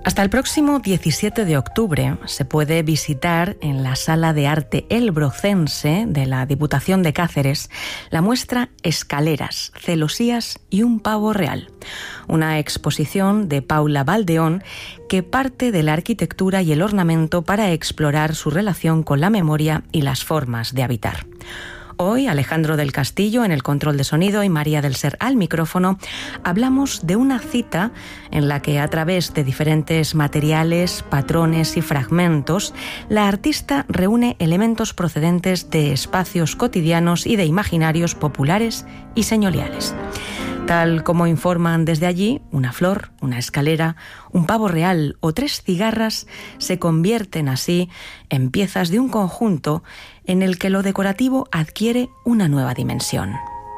Hasta el próximo 17 de octubre se puede visitar en la Sala de Arte Elbrocense de la Diputación de Cáceres la muestra Escaleras, celosías y un pavo real, una exposición de Paula Baldeón que parte de la arquitectura y el ornamento para explorar su relación con la memoria y las formas de habitar. Hoy, Alejandro del Castillo en el control de sonido y María del Ser al micrófono, hablamos de una cita en la que a través de diferentes materiales, patrones y fragmentos, la artista reúne elementos procedentes de espacios cotidianos y de imaginarios populares y señoriales. Tal como informan desde allí, una flor, una escalera, un pavo real o 3 cigarras se convierten así en piezas de un conjunto en el que lo decorativo adquiere una nueva dimensión.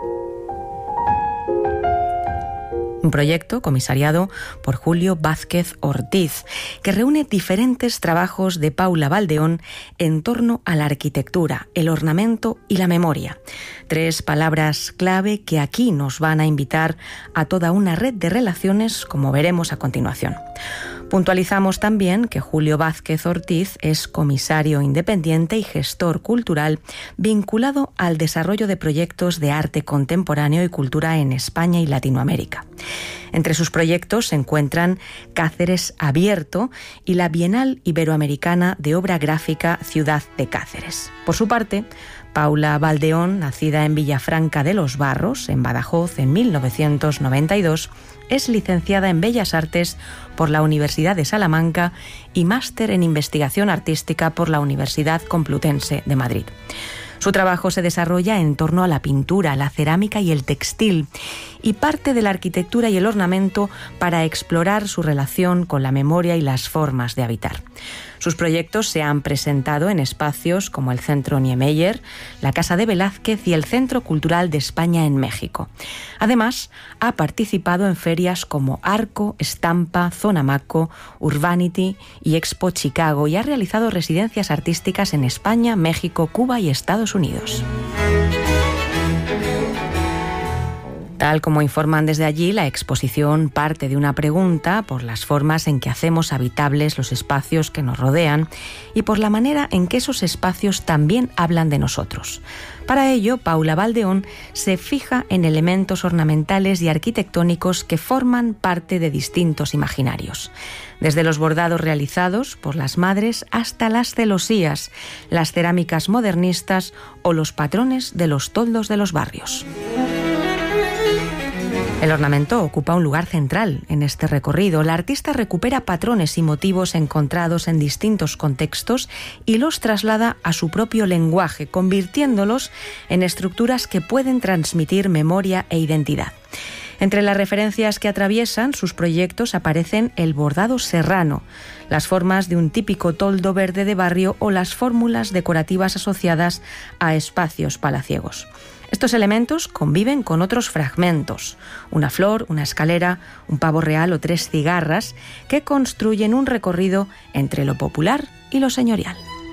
Un proyecto comisariado por Julio Vázquez Ortiz, que reúne diferentes trabajos de Paula Baldeón en torno a la arquitectura, el ornamento y la memoria. 3 palabras clave que aquí nos van a invitar a toda una red de relaciones, como veremos a continuación. Puntualizamos también que Julio Vázquez Ortiz es comisario independiente y gestor cultural vinculado al desarrollo de proyectos de arte contemporáneo y cultura en España y Latinoamérica. Entre sus proyectos se encuentran Cáceres Abierto y la Bienal Iberoamericana de Obra Gráfica Ciudad de Cáceres. Por su parte, Paula Baldeón, nacida en Villafranca de los Barros, en Badajoz, en 1992, es licenciada en Bellas Artes por la Universidad de Salamanca y máster en Investigación Artística por la Universidad Complutense de Madrid. Su trabajo se desarrolla en torno a la pintura, la cerámica y el textil, y parte de la arquitectura y el ornamento para explorar su relación con la memoria y las formas de habitar. Sus proyectos se han presentado en espacios como el Centro Niemeyer, la Casa de Velázquez y el Centro Cultural de España en México. Además, ha participado en ferias como Arco, Estampa, Zona Maco, Urbanity y Expo Chicago y ha realizado residencias artísticas en España, México, Cuba y Estados Unidos. Tal como informan desde allí, la exposición parte de una pregunta por las formas en que hacemos habitables los espacios que nos rodean y por la manera en que esos espacios también hablan de nosotros. Para ello, Paula Baldeón se fija en elementos ornamentales y arquitectónicos que forman parte de distintos imaginarios. Desde los bordados realizados por las madres hasta las celosías, las cerámicas modernistas o los patrones de los toldos de los barrios. El ornamento ocupa un lugar central en este recorrido. La artista recupera patrones y motivos encontrados en distintos contextos y los traslada a su propio lenguaje, convirtiéndolos en estructuras que pueden transmitir memoria e identidad. Entre las referencias que atraviesan sus proyectos aparecen el bordado serrano, las formas de un típico toldo verde de barrio o las fórmulas decorativas asociadas a espacios palaciegos. Estos elementos conviven con otros fragmentos, una flor, una escalera, un pavo real o 3 cigarras, que construyen un recorrido entre lo popular y lo señorial.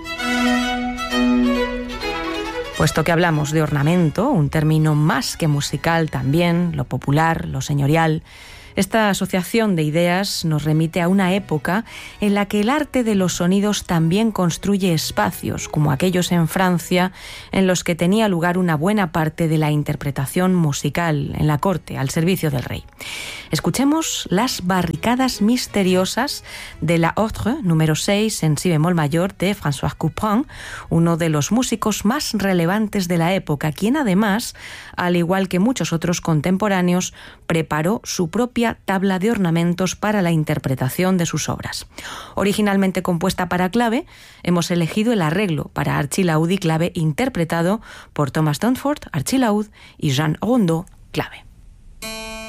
Puesto que hablamos de ornamento, un término más que musical también, lo popular, lo señorial, esta asociación de ideas nos remite a una época en la que el arte de los sonidos también construye espacios, como aquellos en Francia, en los que tenía lugar una buena parte de la interpretación musical en la corte, al servicio del rey. Escuchemos las barricadas misteriosas de la Autre número 6 en si bemol mayor de François Couperin, uno de los músicos más relevantes de la época, quien además, al igual que muchos otros contemporáneos, preparó su propia tabla de ornamentos para la interpretación de sus obras. Originalmente compuesta para clave, hemos elegido el arreglo para archilaúd y clave interpretado por Thomas Dunford, archilaúd, y Jean Rondeau, clave.